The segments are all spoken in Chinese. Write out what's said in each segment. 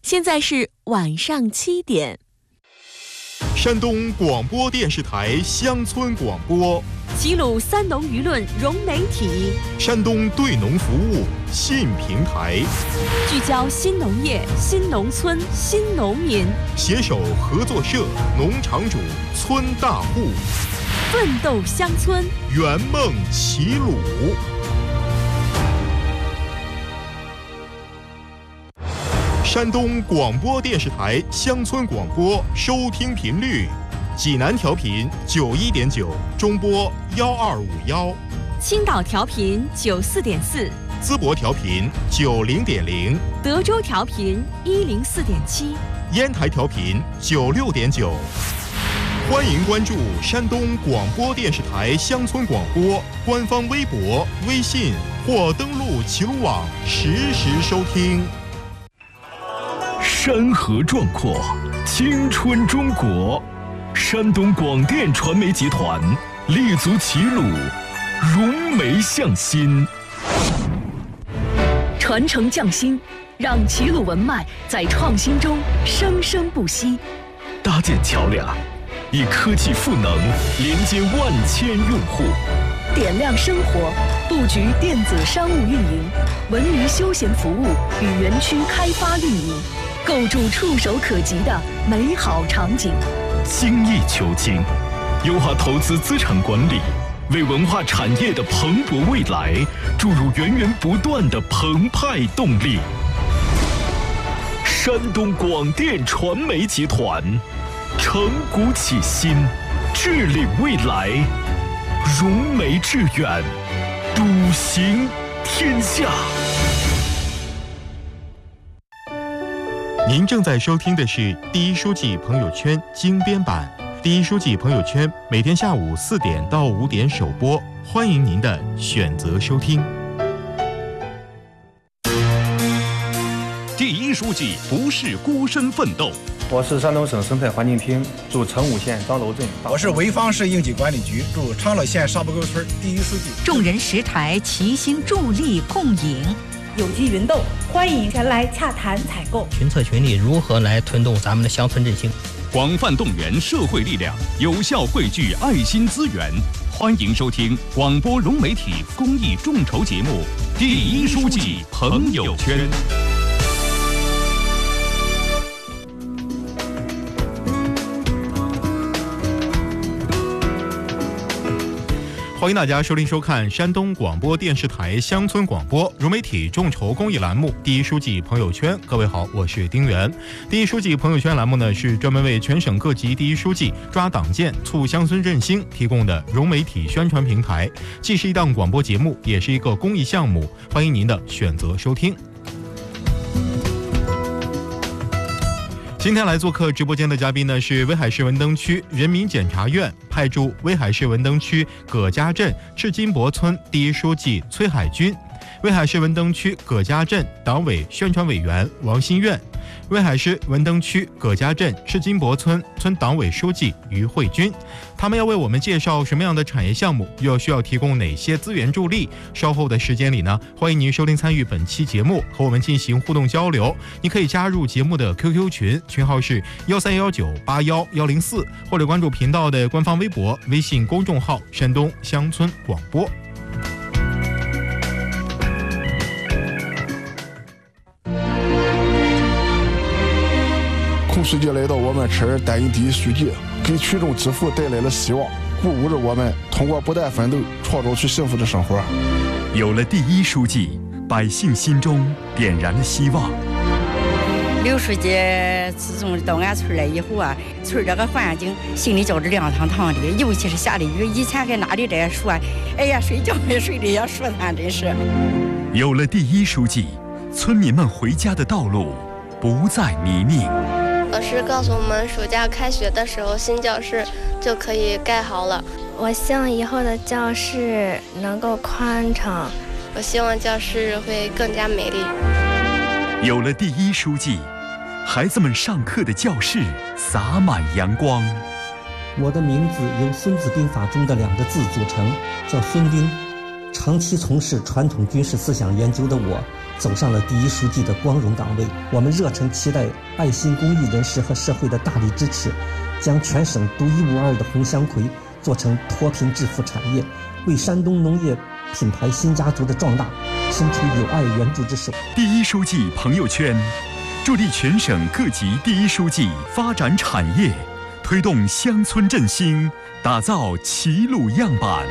现在是晚上7点。 山东广播电视台乡村广播， 齐鲁三农舆论融媒体， 山东对农服务新平台， 聚焦新农业、新农村、新农民， 携手合作社、农场主、村大户， 奋斗乡村， 圆梦齐鲁。山东广播电视台乡村广播收听频率：济南调频91.9，中波1251； 青岛调频94.4， 淄博调频90.0， 德州调频104.7， 烟台调频96.9。欢迎关注山东广播电视台乡村广播官方微博、微信或登录齐鲁网实时收听。 山河壮阔，青春中国。山东广电传媒集团立足齐鲁，融媒向新， 传承匠心，让齐鲁文脉在创新中生生不息。 搭建桥梁，以科技赋能连接万千用户。 点亮生活，布局电子商务运营、文娱休闲服务与园区开发运营，构筑触手可及的美好场景。 精益求精，优化投资资产管理，为文化产业的蓬勃未来注入源源不断的澎湃动力。山东广电传媒集团，承古启新，致力未来，融媒致远，笃行天下。 您正在收听的是第一书记朋友圈精编版。第一书记朋友圈每天下午4点到5点首播，欢迎您的选择收听。 第一书记不是孤身奋斗。 我是山东省生态环境厅驻成武县张楼镇。 我是潍坊市应急管理局驻昌乐县沙坡沟村第一书记。 众人拾柴，齐心助力共赢。 有机云豆，欢迎前来洽谈采购。 群策群力，如何来推动咱们的乡村振兴？ 广泛动员社会力量，有效汇聚爱心资源。欢迎收听广播融媒体公益众筹节目《第一书记朋友圈》。 欢迎大家收听收看山东广播电视台乡村广播融媒体众筹公益栏目《第一书记朋友圈》。各位好，我是丁元。第一书记朋友圈栏目呢，是专门为全省各级第一书记抓党建、促乡村振兴提供的融媒体宣传平台，既是一档广播节目，也是一个公益项目。欢迎您的选择收听。今天来做客直播间的嘉宾呢，是威海市文登区人民检察院派驻威海市文登区葛家镇赤金柏村第一书记崔海军，威海市文登区葛家镇党委宣传委员王新愿，威海市文登区葛家镇赤金柏村村党委书记于慧军。他们要为我们介绍什么样的产业项目，又需要提供哪些资源助力？稍后的时间里呢，欢迎您收听参与本期节目，和我们进行互动交流。你可以加入节目的 QQ 群，群号是131981104，或者关注频道的官方微博、微信公众号山东乡村广播。 孔书记来到我们这儿担任第一书记，给群众致富带来了希望，鼓舞着我们通过不断奋斗，创造出幸福的生活。 有了第一书记，百姓心中点燃了希望。 刘书记自从到俺村来以后啊，村这个环境心里觉着亮堂堂的，尤其是下了雨，以前跟哪里这说，哎呀，睡觉没睡的也说咱真是。 有了第一书记，村民们回家的道路不再泥泞。 老师告诉我们，暑假开学的时候，新教室就可以盖好了。 我希望以后的教室能够宽敞， 我希望教室会更加美丽。 有了第一书记，孩子们上课的教室洒满阳光。 我的名字由《孙子兵法》中的2个字组成，叫孙兵。长期从事传统军事思想研究的我， 走上了第一书记的光荣岗位。我们热忱期待爱心公益人士和社会的大力支持，将全省独一无二的红香葵做成脱贫致富产业，为山东农业品牌新家族的壮大伸出有爱援助之手。 第一书记朋友圈，助力全省各级第一书记发展产业，推动乡村振兴，打造齐鲁样板。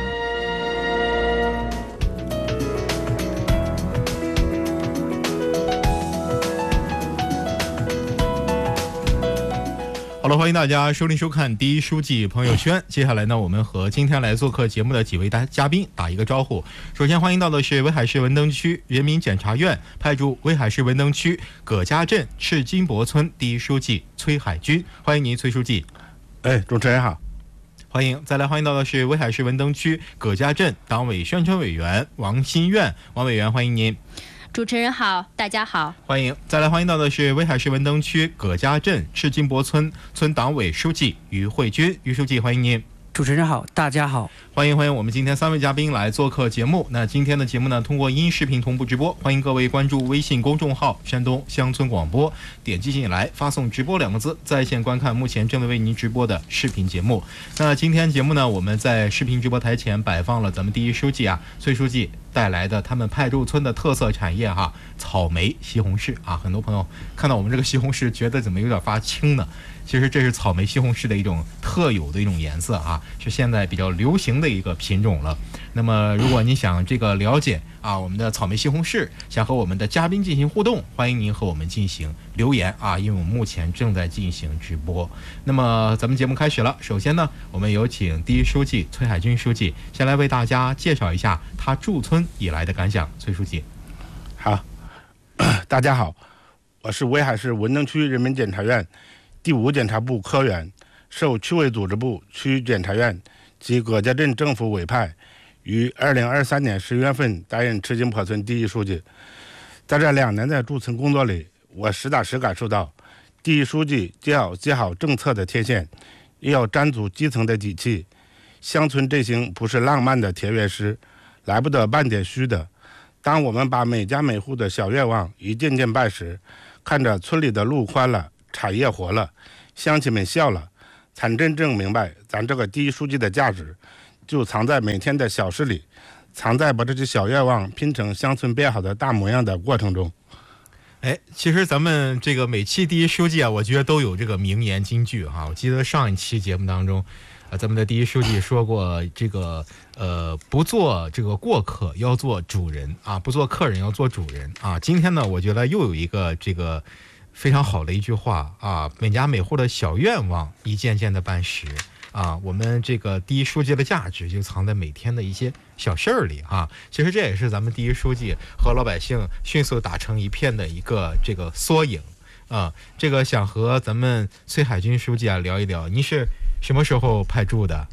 好了，欢迎大家收听收看第一书记朋友圈。接下来呢，我们和今天来做客节目的几位嘉宾打一个招呼。首先欢迎到的是威海市文登区人民检察院派驻威海市文登区葛家镇赤金柏村第一书记崔海军，欢迎您，崔书记。 主持人好。 欢迎。再来欢迎到的是威海市文登区葛家镇党委宣传委员王新愿，王委员欢迎您。 主持人好，大家好， 欢迎。再来欢迎到的是威海市文登区葛家镇赤金柏村村党委书记于慧军，于书记欢迎您。 主持人好，大家好， 欢迎我们今天3位嘉宾来做客节目。那今天的节目呢，通过音视频同步直播，欢迎各位关注微信公众号山东乡村广播，点击进来发送直播2个字，在线观看目前正在为您直播的视频节目。那今天节目呢，我们在视频直播台前摆放了咱们第一书记崔书记带来的他们派驻村的特色产业草莓西红柿很多朋友看到我们这个西红柿觉得怎么有点发青呢？其实这是草莓西红柿的一种特有的一种颜色是现在比较流行的一个品种了。那么如果你想这个了解我们的草莓西红柿，想和我们的嘉宾进行互动，欢迎您和我们进行留言因为我们目前正在进行直播。那么咱们节目开始了，首先呢，我们有请第一书记崔海军书记先来为大家介绍一下他驻村以来的感想。崔书记。 好，大家好，我是威海市文登区人民检察院第5检察部科员，受区委组织部、区检察院及葛家镇政府委派，于2023年10月份担任赤金柏村第一书记。在这2年的驻村工作里，我实打实感受到，第一书记既要接好政策的天线，也要沾足基层的底气。乡村振兴不是浪漫的田园诗，来不得半点虚的。当我们把每家每户的小愿望一件件办时，看着村里的路宽了，产业活了，乡亲们笑了，才真正明白咱这个第一书记的价值，就藏在每天的小事里，藏在把这些小愿望拼成乡村变好的大模样的过程中。 其实咱们这个每期第一书记我觉得都有这个名言金句我记得上一期节目当中咱们的第一书记说过这个不做这个过客，要做主人不做客人，要做主人今天呢，我觉得又有一个这个非常好的一句话每家每户的小愿望一件件的办实我们这个第一书记的价值就藏在每天的一些小事儿里其实这也是咱们第一书记和老百姓迅速打成一片的一个这个缩影这个想和咱们崔海军书记聊一聊，您是什么时候派驻的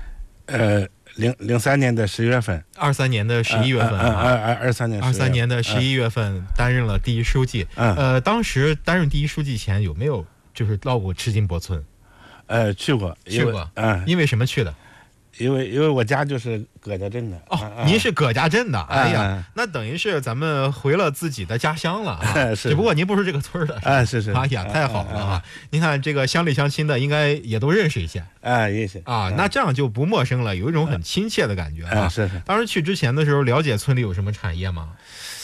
？03年的10月份 ，23年的11月份，23年的11月份担任了第一书记。当时担任第一书记前有没有就是到过赤金柏村？ 去过。 因为什么去的？ 因为我家就是葛家镇的。 您是葛家镇的？哎呀，那等于是咱们回了自己的家乡了是， 只不过您不是这个村的。 是。 哎呀，太好了您看这个乡里乡亲的，应该也都认识一些。 认识那这样就不陌生了，有一种很亲切的感觉是。 当时去之前的时候，了解村里有什么产业吗？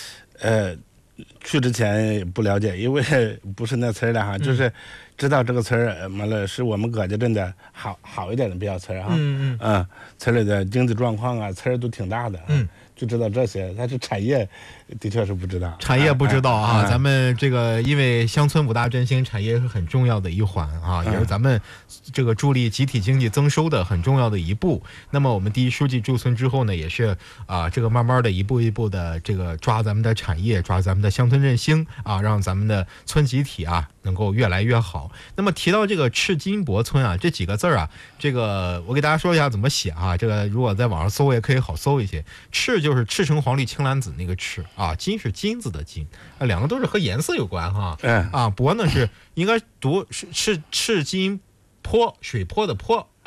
去之前不了解，因为不是那村的就是知道这个村完了是我们葛家镇的好一点的比较村村里的经济状况村都挺大的就知道这些，但是产业的确是不知道。 产业不知道咱们这个因为乡村5大振兴，产业是很重要的一环也是咱们这个助力集体经济增收的很重要的一步。那么我们第一书记驻村之后呢，也是这个慢慢的一步一步的这个抓咱们的产业，抓咱们的乡村振兴让咱们的村集体能够越来越好。那么提到这个赤金柏村这几个字这个我给大家说一下怎么写这个如果在网上搜也可以好搜一些。赤就是赤橙黄绿青蓝紫那个赤金是金子的金两个都是和颜色有关柏呢是应该读是赤金坡水坡的坡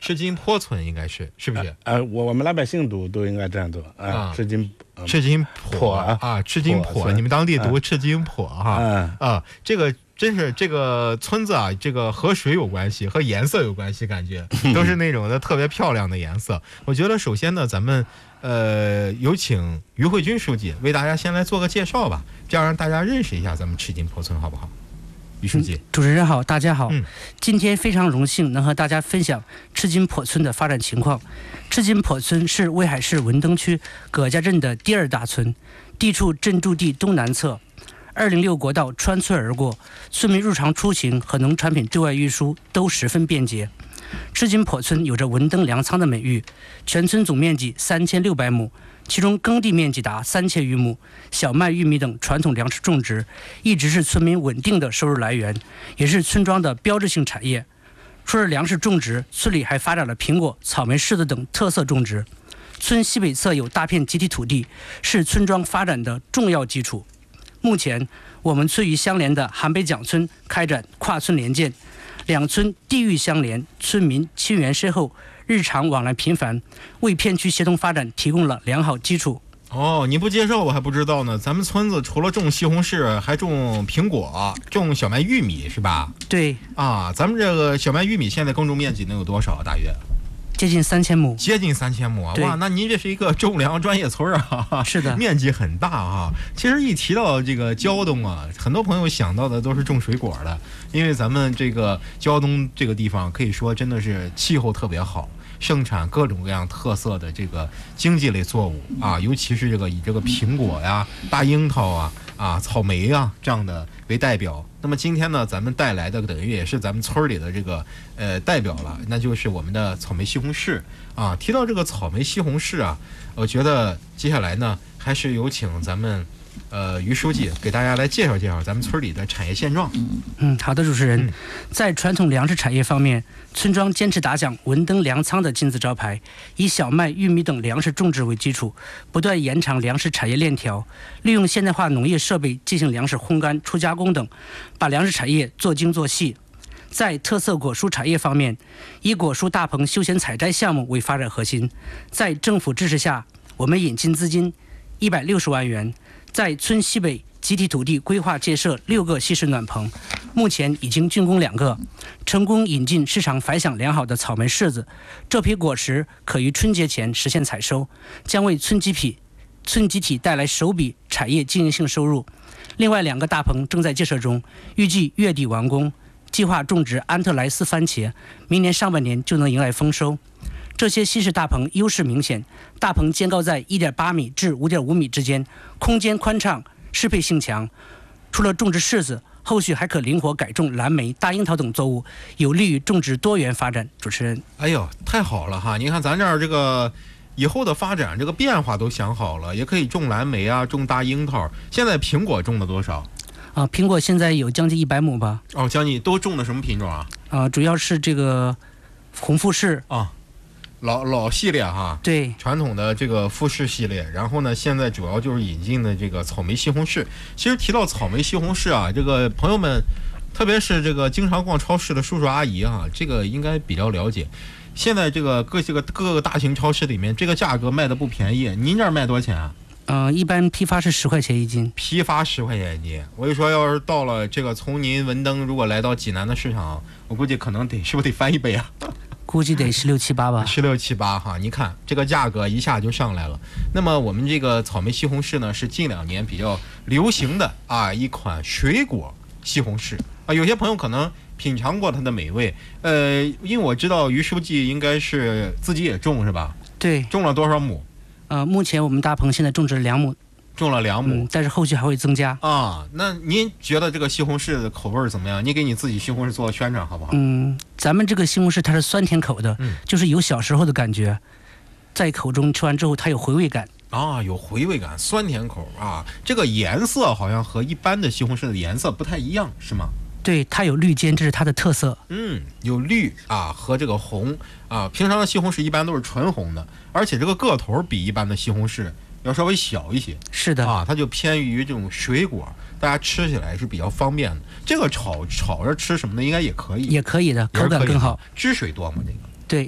赤金坡村应该是不是？ 我们老百姓都应该这样做啊，赤金坡啊，赤金坡，你们当地读赤金坡哈这个。真是这个村子啊，这个和水有关系，和颜色有关系，感觉都是那种的特别漂亮的颜色。我觉得首先呢，咱们有请于慧君书记为大家先来做个介绍吧，这样让大家认识一下咱们赤金坡村，好不好？于书记， 主持人好，大家好。今天非常荣幸能和大家分享赤金坡村的发展情况。赤金坡村是威海市文登区葛家镇的第2大村，地处镇筑地东南侧。206国道穿村而过，村民日常出行和农产品对外运输都十分便捷。赤金坡村有着文登粮仓的美誉，全村总面积3600亩，其中耕地面积达3000余亩，小麦、玉米等传统粮食种植一直是村民稳定的收入来源，也是村庄的标志性产业。除了粮食种植，村里还发展了苹果、草莓、柿子等特色种植。村西北侧有大片集体土地，是村庄发展的重要基础。目前，我们村与相连的韩北蒋村开展跨村联建，两村地域相连，村民亲缘深厚，日常往来频繁，为片区协同发展提供了良好基础。 哦，你不介绍我还不知道呢。咱们村子除了种西红柿，还种苹果，种小麦、玉米，是吧？ 对。 啊，咱们这个小麦、玉米现在耕种面积能有多少？大约？ 接近3000亩， 接近3000亩啊！哇，那您这是一个种粮专业村啊！ 是的， 面积很大啊。其实一提到这个胶东啊，很多朋友想到的都是种水果的，因为咱们这个胶东这个地方可以说真的是气候特别好，盛产各种各样特色的这个经济类作物啊，尤其是以这个苹果呀、大樱桃啊、草莓啊这样的为代表。那么今天呢，咱们带来的等于也是咱们村里的这个代表了，那就是我们的草莓西红柿啊。提到这个草莓西红柿啊，我觉得接下来呢，还是有请咱们于书记给大家来介绍介绍咱们村里的产业现状。 好的，主持人。在传统粮食产业方面，村庄坚持打响文登粮仓的金字招牌，以小麦、玉米等粮食种植为基础，不断延长粮食产业链条，利用现代化农业设备进行粮食烘干、初加工等，把粮食产业做精做细。在特色果蔬产业方面，以果蔬大棚休闲采摘项目为发展核心。在政府支持下，我们引进资金160万元，在村西北集体土地规划建设6个西式暖棚，目前已经竣工2个，成功引进市场反响良好的草莓柿子，这批果实可于春节前实现采收，将为村集体带来首笔产业经营性收入。另外2个大棚正在建设中，预计月底完工，计划种植安特莱斯番茄，明年上半年就能迎来丰收。这些西式大棚优势明显，大棚间高在1.8米至5.5米之间，空间宽敞，适配性强。除了种植柿子，后续还可灵活改种蓝莓、大樱桃等作物，有利于种植多元发展。主持人， 哎呦，太好了哈！你看咱这儿这个以后的发展，这个变化都想好了，也可以种蓝莓啊，种大樱桃。现在苹果种了多少？ 苹果现在有将近100亩吧。 哦，将近都种的什么品种啊？ 主要是这个红富士啊。老系列哈， 对， 传统的这个富士系列，然后呢，现在主要就是引进的这个草莓西红柿。其实提到草莓西红柿啊，这个朋友们，特别是这个经常逛超市的叔叔阿姨啊，这个应该比较了解。现在这个各个大型超市里面，这个价格卖的不便宜。您这儿卖多少钱啊？ 一般批发是10块钱一斤。 批发10块钱一斤。我就说，要是到了这个从您文登如果来到济南的市场，我估计可能是不是得翻1倍啊？ 估计得16、17、8吧。 16、17、8哈，你看这个价格一下就上来了。那么我们这个草莓西红柿呢，是近2年比较流行的一款水果西红柿啊。有些朋友可能品尝过它的美味，因为我知道于书记应该是自己也种是吧？ 对。 种了多少亩？ 目前我们大棚现在种植了2亩。 种了2亩， 但是后续还会增加啊。那您觉得这个西红柿的口味怎么样？你给你自己西红柿做个宣传好不好？ 咱们这个西红柿它是酸甜口的，就是有小时候的感觉，在口中吃完之后它有回味感啊，有回味感，酸甜口啊。这个颜色好像和一般的西红柿的颜色不太一样，是吗？ 对，它有绿尖，这是它的特色。 有绿和这个红啊。平常的西红柿一般都是纯红的，而且这个个头比一般的西红柿要稍微小一些。 是的它就偏于这种水果，大家吃起来是比较方便的。这个炒着吃什么的应该也可以， 也可以的，口感更好。 汁水多吗？这个对，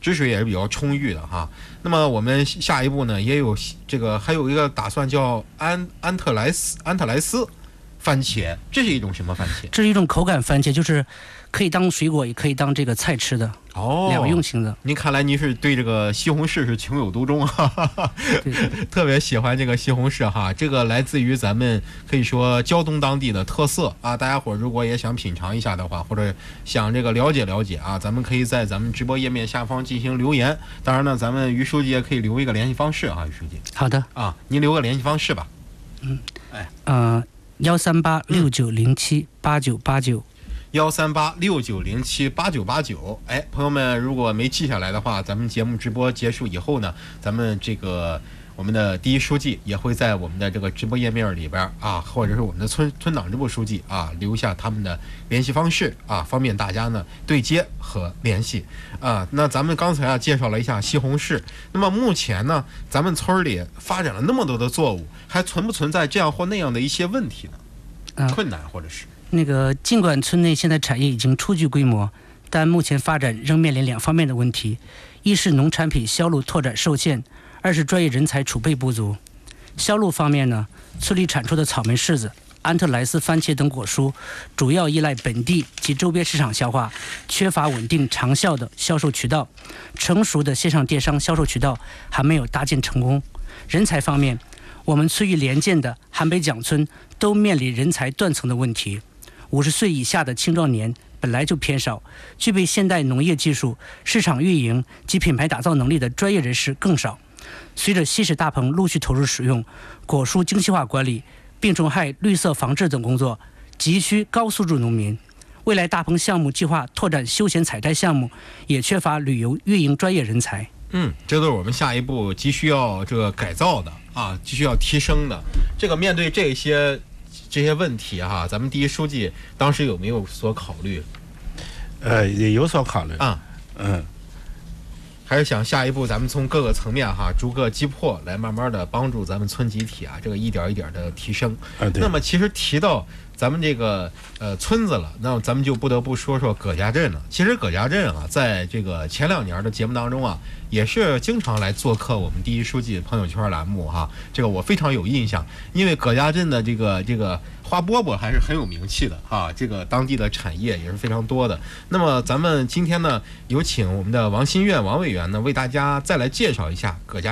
汁水也是比较充裕的哈。那么我们下一步呢，也有这个还有一个打算叫安特莱斯番茄，这是一种什么番茄？ 这是一种口感番茄，就是可以当水果，也可以当这个菜吃的。两用型的。 您看来您是对这个西红柿是情有独钟哈，特别喜欢这个西红柿哈。这个来自于咱们可以说胶东当地的特色啊。大家伙如果也想品尝一下的话，或者想这个了解了解啊，咱们可以在咱们直播页面下方进行留言。当然呢，咱们于书记也可以留一个联系方式啊，于书记。 好的啊，您留个联系方式吧。 13869078989。 13869078989。哎，朋友们，如果没记下来的话，咱们节目直播结束以后呢，咱们这个我们的第一书记也会在我们的这个直播页面里边啊，或者是我们的村党支部书记啊，留下他们的联系方式啊，方便大家呢对接和联系啊。那咱们刚才介绍了一下西红柿，那么目前呢，咱们村里发展了那么多的作物，还存不存在这样或那样的一些问题呢？困难或者是？ 那个尽管村内现在产业已经初具规模，但目前发展仍面临两方面的问题：一是农产品销路拓展受限，二是专业人才储备不足。销路方面呢，村里产出的草莓柿子、安特莱斯番茄等果蔬，主要依赖本地及周边市场消化，缺乏稳定长效的销售渠道，成熟的线上电商销售渠道还没有搭建成功。人才方面，我们村与连建的韩北蒋村都面临人才断层的问题。50岁以下的青壮年本来就偏少，具备现代农业技术、市场运营及品牌打造能力的专业人士更少。随着稀释大棚陆续投入使用，果蔬精细化管理、病虫害绿色防治等工作急需高素质农民。未来大棚项目计划拓展休闲采摘项目，也缺乏旅游运营专业人才。 这都是我们下一步急需要这个改造的啊，急需要提升的。这个面对这些问题哈，咱们第一书记当时有没有所考虑？ 也有所考虑啊，还是想下一步咱们从各个层面哈，逐个击破，来慢慢的帮助咱们村集体啊，这个一点一点的提升。那么其实提到咱们这个村子了，那咱们就不得不说说葛家镇了。其实葛家镇啊，在这个前2年的节目当中啊，也是经常来做客我们第一书记朋友圈栏目哈，这个我非常有印象，因为葛家镇的这个花饽饽还是很有名气的哈，这个当地的产业也是非常多的。那么咱们今天呢，有请我们的王新苑王委员呢，为大家再来介绍一下葛家